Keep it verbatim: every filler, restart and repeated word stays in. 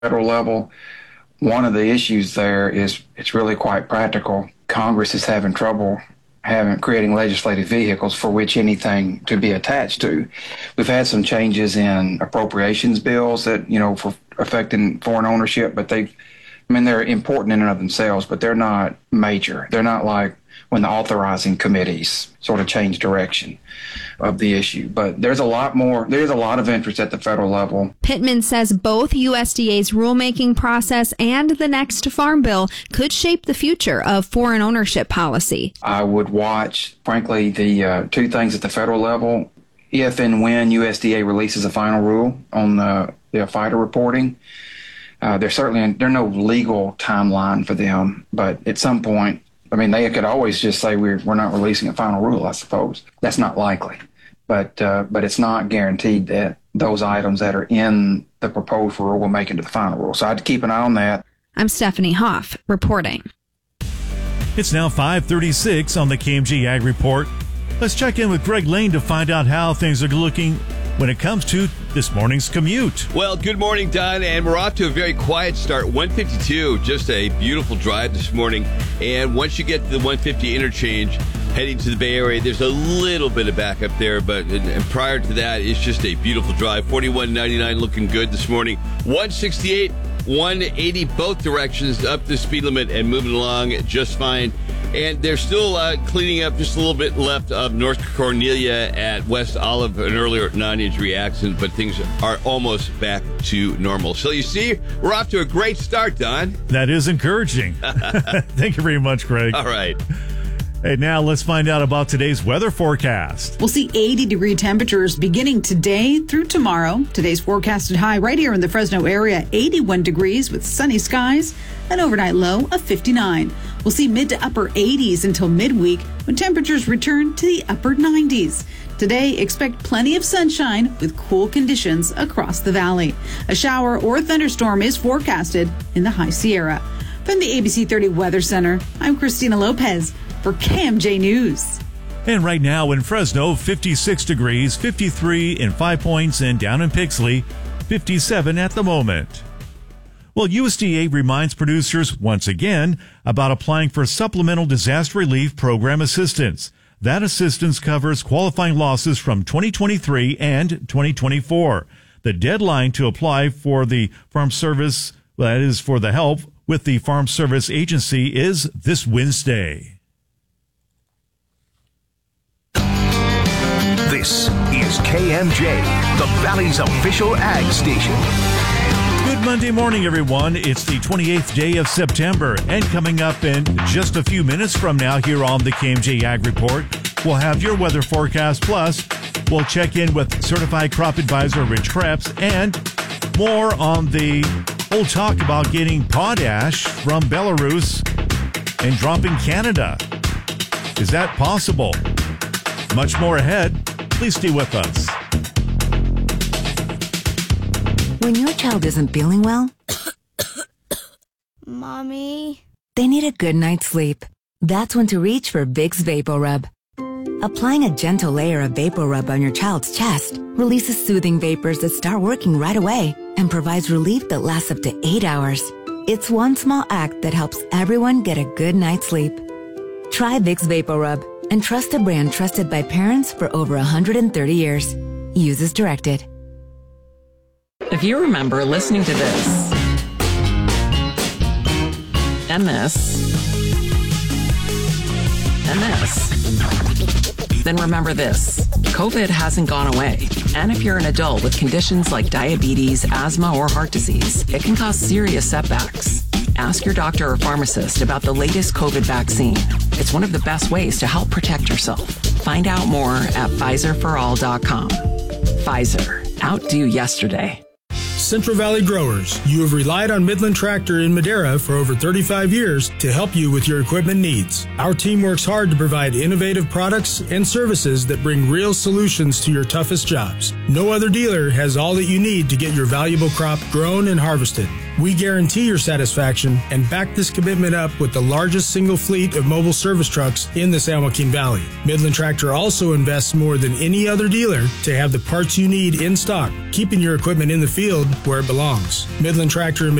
federal level, one of the issues there is it's really quite practical. Congress is having trouble having creating legislative vehicles for which anything to be attached to. We've had some changes in appropriations bills that, you know, for affecting foreign ownership, but they, I mean, they're important in and of themselves, but they're not major. They're not like when the authorizing committees sort of change direction of the issue. But there's a lot more, there's a lot of interest at the federal level. Pittman says both U S D A's rulemaking process and the next farm bill could shape the future of foreign ownership policy. I would watch, frankly, the uh, two things at the federal level. If and when U S D A releases a final rule on the, the fighter reporting, uh, there's certainly there's no legal timeline for them, but at some point, I mean, they could always just say we're we're not releasing a final rule, I suppose. That's not likely. But uh, but it's not guaranteed that those items that are in the proposed rule will make it to the final rule. So I'd keep an eye on that. I'm Stephanie Hoff reporting. It's now five thirty-six on the K M J Ag Report. Let's check in with Greg Lane to find out how things are looking when it comes to this morning's commute. Well, good morning, Don, and we're off to a very quiet start. one fifty-two, just a beautiful drive this morning. And once you get to the one fifty interchange, heading to the Bay Area, there's a little bit of backup there, but and prior to that, it's just a beautiful drive. forty-one ninety-nine looking good this morning. one sixty-eight, one eighty both directions up the speed limit and moving along just fine. And they're still uh, cleaning up just a little bit left of North Cornelia at West Olive, an earlier non-injury accident, but things are almost back to normal. So you see, we're off to a great start, Don. That is encouraging. Thank you very much, Greg. All right. Hey, now let's find out about today's weather forecast. We'll see eighty degree temperatures beginning today through tomorrow. Today's forecasted high right here in the Fresno area, eighty-one degrees with sunny skies, an overnight low of fifty-nine. We'll see mid to upper eighties until midweek when temperatures return to the upper nineties. Today, expect plenty of sunshine with cool conditions across the valley. A shower or thunderstorm is forecasted in the High Sierra. From the A B C thirty Weather Center, I'm Christina Lopez for K M J News. And right now in Fresno, fifty-six degrees, fifty-three in Five Points, and down in Pixley, fifty-seven at the moment. Well, U S D A reminds producers once again about applying for Supplemental Disaster Relief Program assistance. That assistance covers qualifying losses from twenty twenty-three and twenty twenty-four. The deadline to apply for the Farm Service, well, that is for the help with the Farm Service Agency, is this Wednesday. This is K M J, the Valley's official ag station. Good Monday morning, everyone. It's the twenty-eighth day of September, and coming up in just a few minutes from now here on the K M J Ag Report, we'll have your weather forecast, plus we'll check in with Certified Crop Advisor Rich Krebs and more on the whole talk about getting potash from Belarus and dropping Canada. Is that possible? Much more ahead. Please stay with us. When your child isn't feeling well, Mommy, they need a good night's sleep. That's when to reach for Vicks VapoRub. Applying a gentle layer of VapoRub on your child's chest releases soothing vapors that start working right away and provides relief that lasts up to eight hours. It's one small act that helps everyone get a good night's sleep. Try Vicks VapoRub and trust a brand trusted by parents for over one hundred thirty years. Use as directed. If you remember listening to this, and this, and this, then remember this. COVID hasn't gone away. And if you're an adult with conditions like diabetes, asthma, or heart disease, it can cause serious setbacks. Ask your doctor or pharmacist about the latest COVID vaccine. It's one of the best ways to help protect yourself. Find out more at Pfizer for all dot com. Pfizer. Outdo yesterday. Central Valley growers, you have relied on Midland Tractor in Madera for over thirty-five years to help you with your equipment needs. Our team works hard to provide innovative products and services that bring real solutions to your toughest jobs. No other dealer has all that you need to get your valuable crop grown and harvested. We guarantee your satisfaction and back this commitment up with the largest single fleet of mobile service trucks in the San Joaquin Valley. Midland Tractor also invests more than any other dealer to have the parts you need in stock, keeping your equipment in the field where it belongs. Midland Tractor and